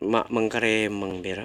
Mak mengkeremeng Bira.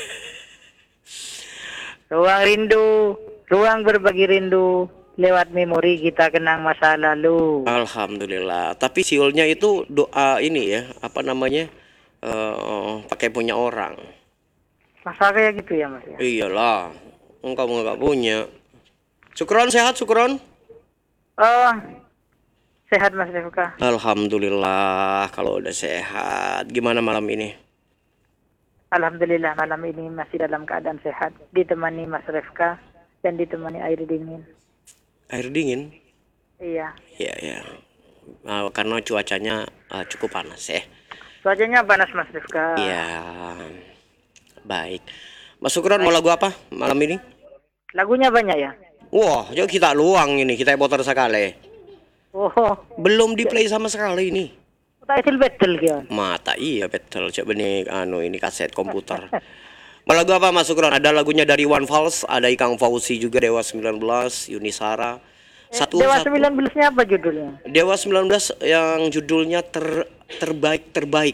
Ruang rindu, ruang berbagi rindu. Lewat memori kita kenang masa lalu. Alhamdulillah. Tapi siulnya itu doa ini ya, apa namanya? Pakai punya orang. Masa kayak gitu ya Mas ya? Iyalah, engkau nggak punya. Syukron sehat, syukron. Oh, sehat Mas Rifka. Alhamdulillah kalau udah sehat. Gimana malam ini? Alhamdulillah malam ini masih dalam keadaan sehat. Ditemani Mas Rifka dan ditemani air dingin. Air dingin? Iya. Iya, ya. Karena cuacanya cukup panas ya. Cuacanya panas Mas Rifka. Iya. Baik. Mas Syukron mau lagu apa malam ini? Lagunya banyak ya? Wah, yuk kita luang ini, kita putar sekali. Oh, Belum di play sama sekali ini. title battle gitu. Mata iya betul. Coba nih ini kaset komputer. Mau lagu apa Mas Syukron? Ada lagunya dari One Falls, ada Ikang Fauzi juga, Dewa 19, Yunisara. Dewa 19-nya apa judulnya? Dewa 19 yang judulnya terbaik.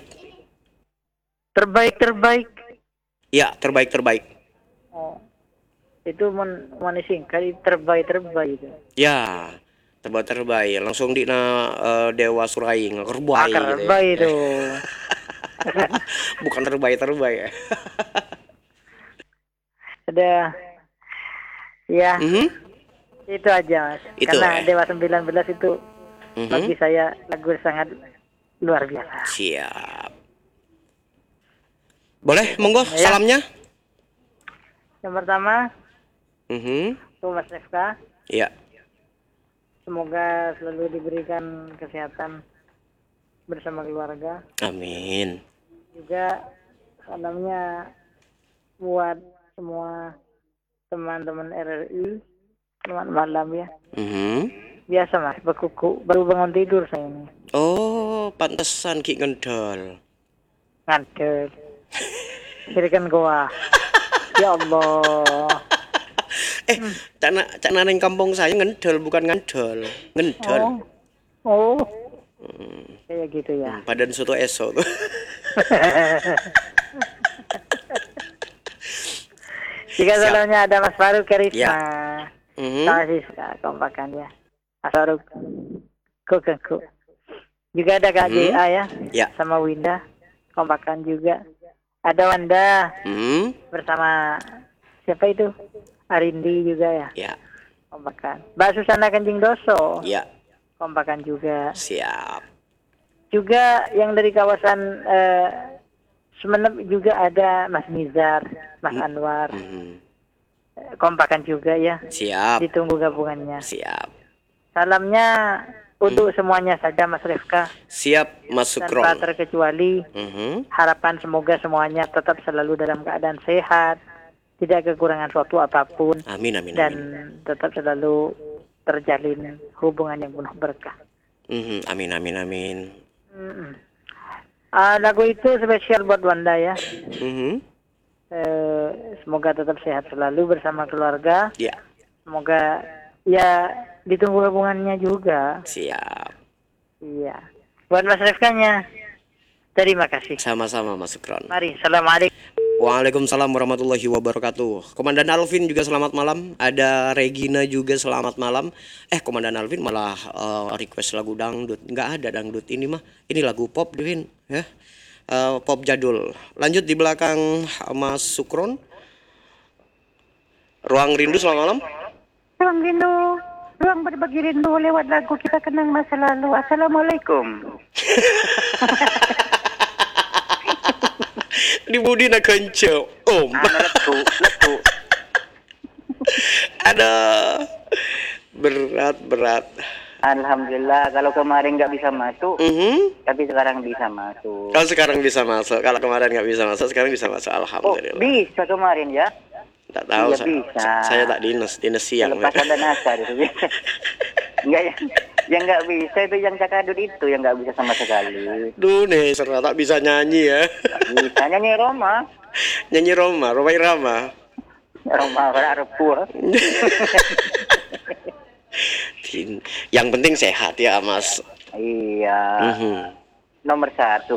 Terbaik. Ya, terbaik. Oh. Itu singkat terbaik itu. Ya, terbaik. Langsung di Dewa Surai ngekerbai gitu. Terbaik itu. Bukan terbaik ya. Ada ya. Itu aja Mas. Itu, Karena Dewa 19 itu bagi saya lagu sangat luar biasa. Siap. Boleh, monggo salamnya. Yang pertama, untuk Mas Rifka. Iya. Semoga selalu diberikan kesehatan bersama keluarga. Amin. Juga salamnya buat semua teman-teman RRI. Selamat malam ya. Biasa Mas, berkuku. Baru bangun tidur saya ini. Oh, pantesan Ki ngendol. Ngantuk. Kirikan gua. Ya Allah. Cak neng kampung saya ngendol bukan ngandol. Ngendol. Oh. Kayak gitu ya. Padan soto eso tuh. Jika salamnya ada Mas Faruk Karisma. Ya. Terima kasih kompakan ya. Mas Faruk. Kok. Juga ada Kak JA ya. Ya. Sama Winda. Kompakan juga. Ada Wanda. Bersama siapa itu? Arindi juga ya. Ya. Kompakan. Mbak Susana Kanjeng Doso. Ya. Kompakan juga. Siap. Juga yang dari kawasan Sumeneb juga ada Mas Nizar, Mas Anwar. Kompakan juga ya. Siap. Ditunggu gabungannya. Siap. Salamnya untuk semuanya saja Mas Rifka. Siap Mas Syukron. Tanpa terkecuali. Harapan semoga semuanya tetap selalu dalam keadaan sehat, tidak kekurangan suatu apapun. Amin. Dan tetap selalu terjalin hubungan yang penuh berkah. Amin. Lagu itu spesial buat Wanda ya. Semoga tetap sehat selalu bersama keluarga. Ya. Semoga ya ditunggu hubungannya juga. Siap. Iya. Buat Mas Rifkanya, terima kasih. Sama-sama Mas Syukron. Mari, assalamualaikum. Waalaikumsalam warahmatullahi wabarakatuh. Komandan Alvin juga selamat malam. Ada Regina juga selamat malam. Komandan Alvin malah request lagu dangdut. Nggak ada dangdut ini mah. Ini lagu pop Devin ya. Pop jadul. Lanjut di belakang Mas Syukron. Ruang Rindu selamat malam. Ruang rindu, ruang berbagi rindu lewat lagu kita kenang masa lalu. Assalamualaikum. Di budi nak kencang letu. Ada berat. Alhamdulillah, kalau kemarin nggak bisa masuk, tapi sekarang bisa masuk. Kalau sekarang bisa masuk, kalau kemarin nggak bisa masuk, sekarang bisa masuk. Alhamdulillah. Bisa kemarin ya? Tak tahu, Iya, bisa. Saya tak dinas siang. Lepas ada nasar itu. Enggak ya? Yang nggak bisa itu yang cakadut itu yang nggak bisa sama sekali. Duh nih, serta tak bisa nyanyi ya. Bisa nyanyi Roma. Nyanyi Roma Irama. Roma repu. Yang penting sehat ya Mas. Iya. Nomor 1